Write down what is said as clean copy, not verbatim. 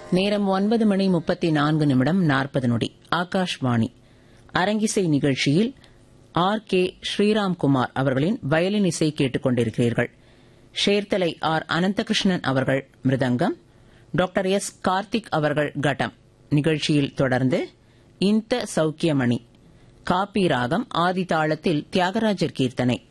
நேரம் 9:34 ஆகாஷ்வாணி. அரங்கிசை நிகழ்ச்சியில் R.K. ஸ்ரீராம்குமார் அவர்களின் வயலின் இசை கேட்டுக் கொண்டிருக்கிறீர்கள். ஷேர்தலை R. அனந்தகிருஷ்ணன் அவர்கள் மிருதங்கம், டாக்டர் எஸ். கார்த்திக் அவர்கள் கடம். நிகழ்ச்சியில் தொடர்ந்து இந்த சௌக்கியமணி காப்பி ராகம் ஆதி தாளத்தில் தியாகராஜர் கீர்த்தனை.